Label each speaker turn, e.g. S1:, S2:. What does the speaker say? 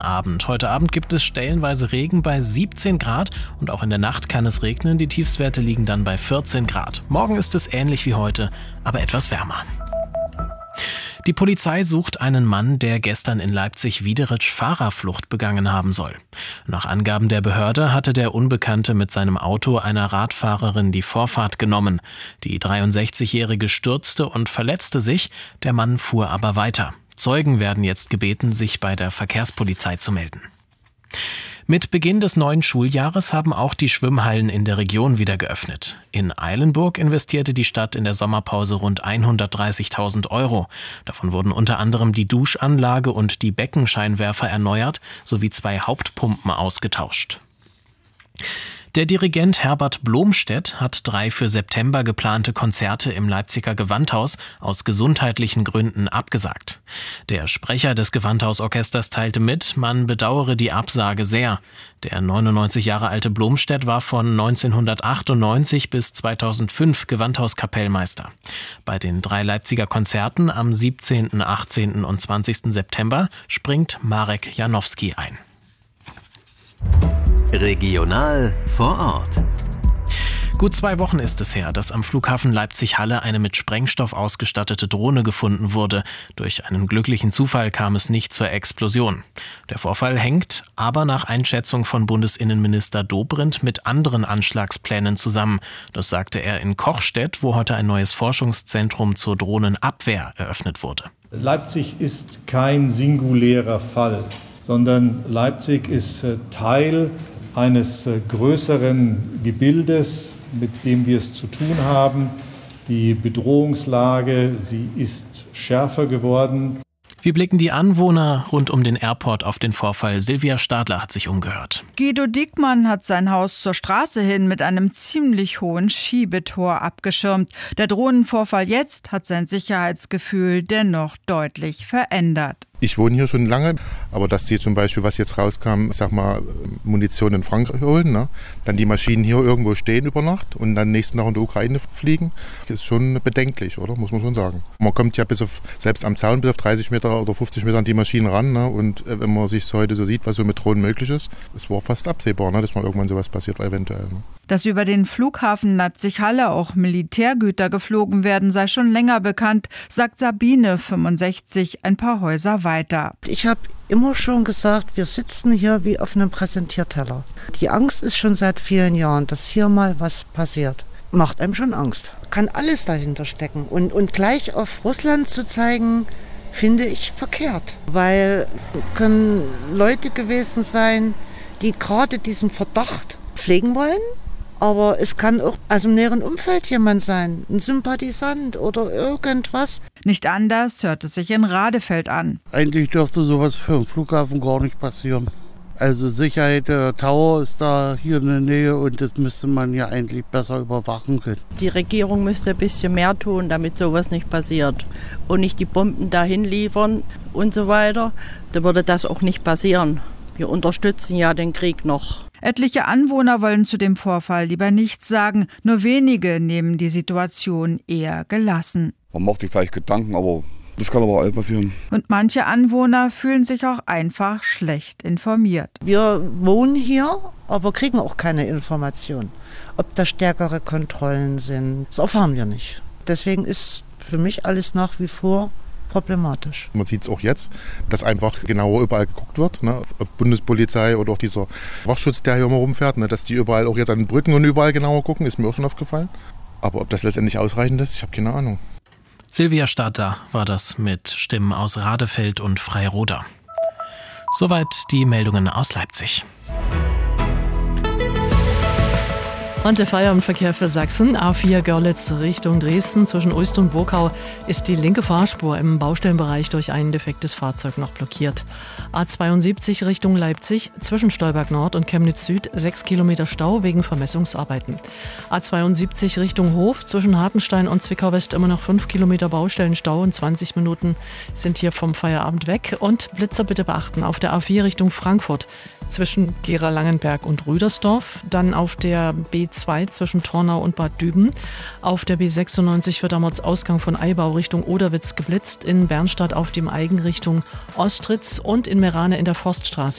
S1: Abend. Heute Abend gibt es stellenweise Regen bei 17 Grad und auch in der Nacht kann es regnen. Die Tiefstwerte liegen dann bei 14 Grad. Morgen ist es ähnlich wie heute, aber etwas wärmer. Die Polizei sucht einen Mann, der gestern in Leipzig-Wiederitsch Fahrerflucht begangen haben soll. Nach Angaben der Behörde hatte der Unbekannte mit seinem Auto einer Radfahrerin die Vorfahrt genommen. Die 63-Jährige stürzte und verletzte sich, der Mann fuhr aber weiter. Zeugen werden jetzt gebeten, sich bei der Verkehrspolizei zu melden. Mit Beginn des neuen Schuljahres haben auch die Schwimmhallen in der Region wieder geöffnet. In Eilenburg investierte die Stadt in der Sommerpause rund 130.000 €. Davon wurden unter anderem die Duschanlage und die Beckenscheinwerfer erneuert sowie 2 Hauptpumpen ausgetauscht. Der Dirigent Herbert Blomstedt hat 3 für September geplante Konzerte im Leipziger Gewandhaus aus gesundheitlichen Gründen abgesagt. Der Sprecher des Gewandhausorchesters teilte mit, man bedauere die Absage sehr. Der 99 Jahre alte Blomstedt war von 1998 bis 2005 Gewandhauskapellmeister. Bei den 3 Leipziger Konzerten am 17., 18. und 20. September springt Marek Janowski ein.
S2: Regional vor Ort.
S1: Gut 2 Wochen ist es her, dass am Flughafen Leipzig-Halle eine mit Sprengstoff ausgestattete Drohne gefunden wurde. Durch einen glücklichen Zufall kam es nicht zur Explosion. Der Vorfall hängt aber nach Einschätzung von Bundesinnenminister Dobrindt mit anderen Anschlagsplänen zusammen. Das sagte er in Kochstedt, wo heute ein neues Forschungszentrum zur Drohnenabwehr eröffnet wurde.
S3: Leipzig ist kein singulärer Fall, sondern Leipzig ist Teil eines größeren Gebildes, mit dem wir es zu tun haben. Die Bedrohungslage, sie ist schärfer geworden.
S1: Wie blicken die Anwohner rund um den Airport auf den Vorfall? Silvia Stadler hat sich umgehört.
S4: Guido Diekmann hat sein Haus zur Straße hin mit einem ziemlich hohen Schiebetor abgeschirmt. Der Drohnenvorfall jetzt hat sein Sicherheitsgefühl dennoch deutlich verändert.
S5: Ich wohne hier schon lange, aber dass sie zum Beispiel, was jetzt rauskam, Munition in Frankreich holen, ne? Dann die Maschinen hier irgendwo stehen über Nacht und dann nächsten Tag in die Ukraine fliegen, ist schon bedenklich, oder? Muss man schon sagen. Man kommt ja selbst am Zaun bis auf 30 Meter oder 50 Meter an die Maschinen ran, ne? Und wenn man sich heute so sieht, was so mit Drohnen möglich ist, es war fast absehbar, ne? Dass mal irgendwann sowas passiert, eventuell. Ne?
S4: Dass über den Flughafen Leipzig-Halle auch Militärgüter geflogen werden, sei schon länger bekannt, sagt Sabine, 65, ein paar Häuser weiter.
S6: Ich habe immer schon gesagt, wir sitzen hier wie auf einem Präsentierteller. Die Angst ist schon seit vielen Jahren, dass hier mal was passiert. Macht einem schon Angst. Kann alles dahinter stecken. Und gleich auf Russland zu zeigen, finde ich verkehrt. Weil können Leute gewesen sein, die gerade diesen Verdacht pflegen wollen. Aber es kann auch im näheren Umfeld jemand sein, ein Sympathisant oder irgendwas.
S4: Nicht anders hört es sich in Radefeld an.
S7: Eigentlich dürfte sowas für den Flughafen gar nicht passieren. Also Sicherheit, der Tower ist da hier in der Nähe und das müsste man ja eigentlich besser überwachen können.
S8: Die Regierung müsste ein bisschen mehr tun, damit sowas nicht passiert. Und nicht die Bomben dahin liefern und so weiter. Da würde das auch nicht passieren. Wir unterstützen ja den Krieg noch.
S4: Etliche Anwohner wollen zu dem Vorfall lieber nichts sagen. Nur wenige nehmen die Situation eher gelassen.
S9: Man macht sich vielleicht Gedanken, aber das kann aber all passieren.
S4: Und manche Anwohner fühlen sich auch einfach schlecht informiert.
S6: Wir wohnen hier, aber kriegen auch keine Information. Ob da stärkere Kontrollen sind, das erfahren wir nicht. Deswegen ist für mich alles nach wie vor problematisch.
S5: Man sieht es auch jetzt, dass einfach genauer überall geguckt wird. Ne? Ob Bundespolizei oder auch dieser Wachschutz, der hier immer rumfährt, ne? Dass die überall auch jetzt an den Brücken und überall genauer gucken, ist mir auch schon aufgefallen. Aber ob das letztendlich ausreichend ist, ich habe keine Ahnung.
S1: Silvia Stadler war das mit Stimmen aus Radefeld und Freiroda. Soweit die Meldungen aus Leipzig.
S10: Und der Feierabendverkehr für Sachsen. A4 Görlitz Richtung Dresden. Zwischen Ust und Burkau ist die linke Fahrspur im Baustellenbereich durch ein defektes Fahrzeug noch blockiert. A72 Richtung Leipzig. Zwischen Stolberg Nord und Chemnitz Süd 6 Kilometer Stau wegen Vermessungsarbeiten. A72 Richtung Hof. Zwischen Hartenstein und Zwickau West immer noch 5 Kilometer Baustellenstau und 20 Minuten sind hier vom Feierabend weg. Und Blitzer bitte beachten auf der A4 Richtung Frankfurt. Zwischen Gera-Langenberg und Rüdersdorf, dann auf der B2 zwischen Tornau und Bad Düben. Auf der B96 wird am Ortsausgang von Eibau Richtung Oderwitz geblitzt, in Bernstadt auf dem Eigen Richtung Ostritz und in Merane in der Forststraße